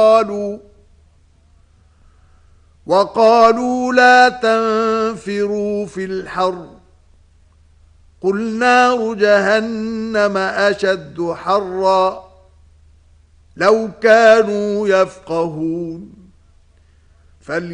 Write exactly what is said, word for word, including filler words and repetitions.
قالوا وقالوا لا تنفروا في الحر قل نار جهنم أشد حرا لو كانوا يفقهون